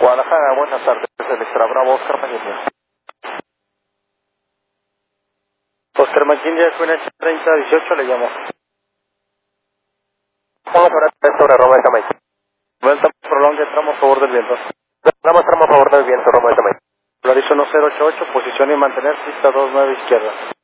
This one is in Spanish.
Guadalajara, buenas tardes. Es el Extra Bravo, Oscar Maquindia. Oscar Maquindia, QNH 3018, le llamo. Vamos a ver sobre Roma de Tamay. Vuelta prolongue, tramo a favor del viento. Vamos tramo a favor del viento, Roma de Tamay. Polarizo 1088, posición y mantener, pista 29 izquierda.